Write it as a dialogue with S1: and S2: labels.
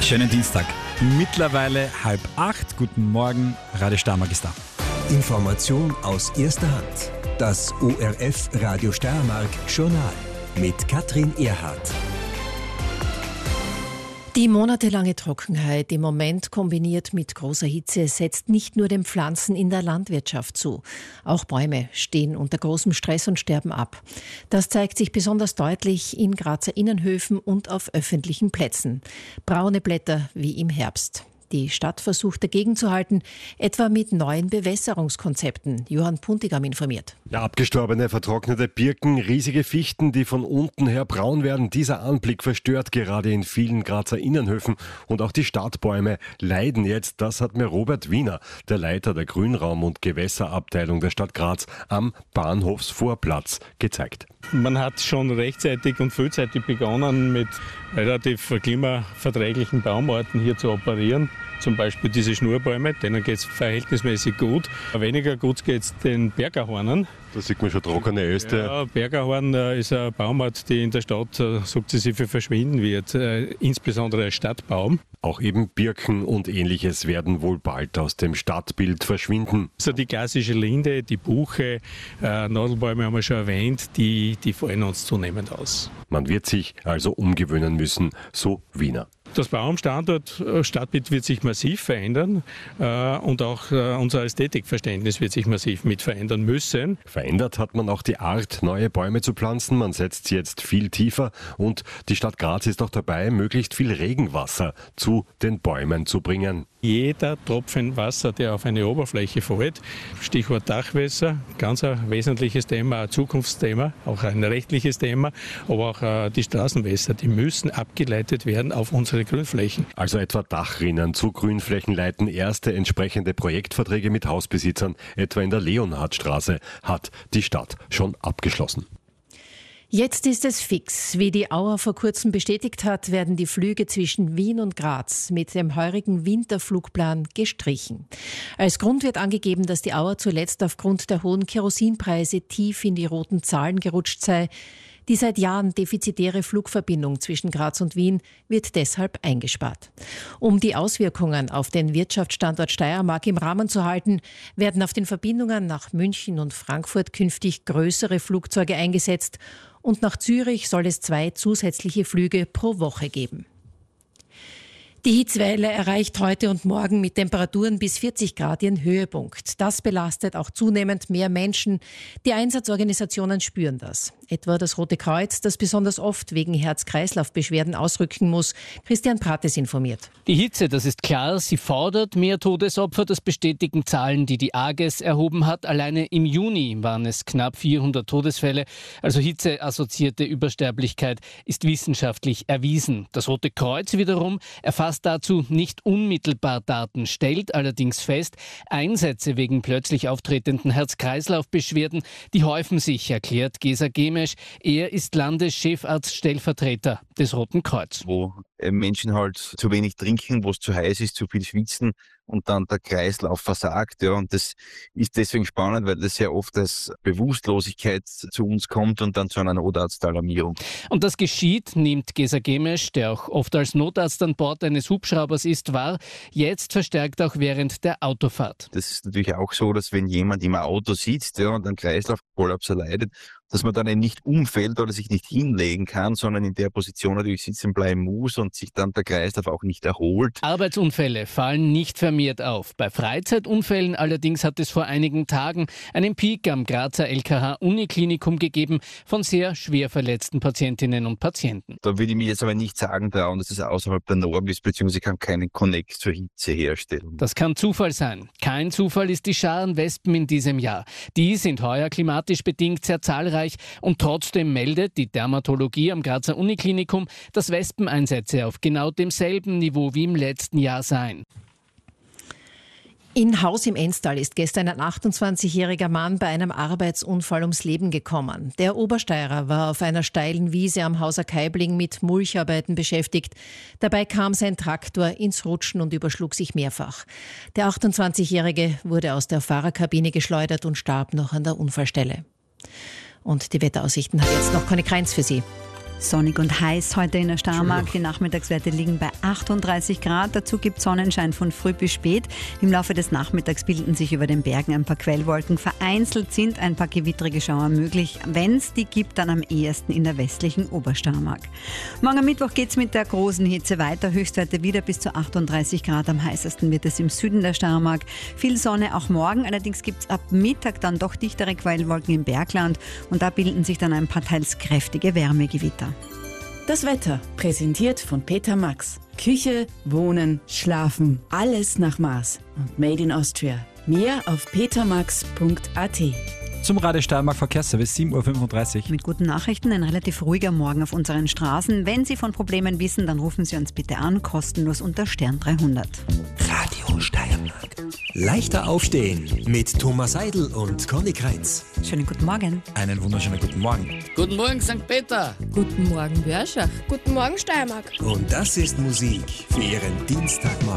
S1: Schönen Dienstag. Mittlerweile 7:30. Guten Morgen, Radio Steiermark ist da.
S2: Information aus erster Hand. Das ORF Radio Steiermark Journal mit Katrin Erhardt.
S3: Die monatelange Trockenheit im Moment kombiniert mit großer Hitze setzt nicht nur den Pflanzen in der Landwirtschaft zu. Auch Bäume stehen unter großem Stress und sterben ab. Das zeigt sich besonders deutlich in Grazer Innenhöfen und auf öffentlichen Plätzen. Braune Blätter wie im Herbst. Die Stadt versucht dagegen zu halten, etwa mit neuen Bewässerungskonzepten. Johann Puntigam informiert.
S4: Ja, abgestorbene, vertrocknete Birken, riesige Fichten, die von unten her braun werden. Dieser Anblick verstört gerade in vielen Grazer Innenhöfen. Und auch die Stadtbäume leiden jetzt. Das hat mir Robert Wiener, der Leiter der Grünraum- und Gewässerabteilung der Stadt Graz, am Bahnhofsvorplatz gezeigt.
S5: Man hat schon rechtzeitig und frühzeitig begonnen, mit relativ klimaverträglichen Baumarten hier zu operieren. Zum Beispiel diese Schnurrbäume, denen geht es verhältnismäßig gut. Weniger gut geht es den Bergerhornen.
S4: Da sieht man schon trockene Äste.
S5: Ja, Bergerhorn ist eine Baumart, die in der Stadt sukzessive verschwinden wird, insbesondere als Stadtbaum.
S4: Auch eben Birken und Ähnliches werden wohl bald aus dem Stadtbild verschwinden.
S5: Also die klassische Linde, die Buche, Nadelbäume haben wir schon erwähnt, die fallen uns zunehmend aus.
S4: Man wird sich also umgewöhnen müssen, so Wiener.
S5: Das Baumstandort Stadtbild wird sich massiv verändern und auch unser Ästhetikverständnis wird sich massiv mit verändern müssen.
S4: Verändert hat man auch die Art, neue Bäume zu pflanzen. Man setzt sie jetzt viel tiefer und die Stadt Graz ist auch dabei, möglichst viel Regenwasser zu den Bäumen zu bringen.
S5: Jeder Tropfen Wasser, der auf eine Oberfläche fällt, Stichwort Dachwässer, ganz ein wesentliches Thema, ein Zukunftsthema, auch ein rechtliches Thema, aber auch die Straßenwässer, die müssen abgeleitet werden auf unsere Grünflächen.
S4: Also etwa Dachrinnen zu Grünflächen leiten. Erste entsprechende Projektverträge mit Hausbesitzern, etwa in der Leonhardstraße, hat die Stadt schon abgeschlossen.
S3: Jetzt ist es fix. Wie die Auer vor kurzem bestätigt hat, werden die Flüge zwischen Wien und Graz mit dem heurigen Winterflugplan gestrichen. Als Grund wird angegeben, dass die Auer zuletzt aufgrund der hohen Kerosinpreise tief in die roten Zahlen gerutscht sei. Die seit Jahren defizitäre Flugverbindung zwischen Graz und Wien wird deshalb eingespart. Um die Auswirkungen auf den Wirtschaftsstandort Steiermark im Rahmen zu halten, werden auf den Verbindungen nach München und Frankfurt künftig größere Flugzeuge eingesetzt und nach Zürich soll es 2 zusätzliche Flüge pro Woche geben. Die Hitzewelle erreicht heute und morgen mit Temperaturen bis 40 Grad ihren Höhepunkt. Das belastet auch zunehmend mehr Menschen. Die Einsatzorganisationen spüren das. Etwa das Rote Kreuz, das besonders oft wegen Herz-Kreislauf-Beschwerden ausrücken muss. Christian Prates informiert.
S6: Die Hitze, das ist klar, sie fordert mehr Todesopfer. Das bestätigen Zahlen, die die AGES erhoben hat. Alleine im Juni waren es knapp 400 Todesfälle. Also hitzeassoziierte Übersterblichkeit ist wissenschaftlich erwiesen. Das Rote Kreuz wiederum erfasst dazu nicht unmittelbar Daten, stellt allerdings fest, Einsätze wegen plötzlich auftretenden Herz-Kreislauf-Beschwerden, die häufen sich, erklärt Gesa Gemesch. Er ist Landeschefarztstellvertreter des Roten Kreuz.
S7: Wo Menschen halt zu wenig trinken, wo es zu heiß ist, zu viel schwitzen und dann der Kreislauf versagt. Ja, und das ist deswegen spannend, weil das sehr oft als Bewusstlosigkeit zu uns kommt und dann zu einer Notarztalarmierung.
S6: Und das geschieht, nimmt Gesa Gemesch, der auch oft als Notarzt an Bord eines Hubschraubers ist, wahr, jetzt verstärkt auch während der Autofahrt.
S7: Das ist natürlich auch so, dass wenn jemand im Auto sitzt, ja, und einen Kreislaufkollaps erleidet, dass man dann eben nicht umfällt oder sich nicht hinlegen kann, sondern in der Position natürlich sitzen bleiben muss und sich dann der Kreislauf auch nicht erholt.
S6: Arbeitsunfälle fallen nicht vermehrt auf. Bei Freizeitunfällen allerdings hat es vor einigen Tagen einen Peak am Grazer LKH-Uniklinikum gegeben von sehr schwer verletzten Patientinnen und Patienten.
S7: Da würde ich mir jetzt aber nicht sagen trauen, dass es außerhalb der Norm ist, beziehungsweise kann keinen Connect zur Hitze herstellen.
S6: Das kann Zufall sein. Kein Zufall ist die Scharenwespen in diesem Jahr. Die sind heuer klimatisch bedingt sehr zahlreich und trotzdem meldet die Dermatologie am Grazer Uniklinikum, dass Wespeneinsätze auf genau demselben Niveau wie im letzten Jahr seien.
S3: In Haus im Enstal ist gestern ein 28-jähriger Mann bei einem Arbeitsunfall ums Leben gekommen. Der Obersteirer war auf einer steilen Wiese am Hauser Kaibling mit Mulcharbeiten beschäftigt. Dabei kam sein Traktor ins Rutschen und überschlug sich mehrfach. Der 28-jährige wurde aus der Fahrerkabine geschleudert und starb noch an der Unfallstelle. Und die Wetteraussichten hat jetzt noch Conny Kreinz für Sie.
S8: Sonnig und heiß heute in der Steiermark. Die Nachmittagswerte liegen bei 38 Grad. Dazu gibt es Sonnenschein von früh bis spät. Im Laufe des Nachmittags bilden sich über den Bergen ein paar Quellwolken. Vereinzelt sind ein paar gewittrige Schauer möglich. Wenn es die gibt, dann am ehesten in der westlichen Obersteiermark. Morgen am Mittwoch geht es mit der großen Hitze weiter. Höchstwerte wieder bis zu 38 Grad. Am heißesten wird es im Süden der Steiermark. Viel Sonne auch morgen. Allerdings gibt es ab Mittag dann doch dichtere Quellwolken im Bergland. Und da bilden sich dann ein paar teils kräftige Wärmegewitter.
S9: Das Wetter, präsentiert von Peter Max. Küche, Wohnen, Schlafen, alles nach Maß. Und made in Austria. Mehr auf petermax.at.
S1: Zum Radio Steiermark Verkehrsservice 7.35 Uhr.
S8: Mit guten Nachrichten, ein relativ ruhiger Morgen auf unseren Straßen. Wenn Sie von Problemen wissen, dann rufen Sie uns bitte an, kostenlos unter Stern 300.
S2: Radio Steiermark. Leichter aufstehen mit Thomas Seidel und Conny Kreitz.
S8: Schönen guten Morgen.
S1: Einen wunderschönen guten Morgen.
S10: Guten Morgen, St. Peter.
S11: Guten Morgen, Wörschach.
S12: Guten Morgen, Steiermark.
S2: Und das ist Musik für Ihren Dienstagmorgen.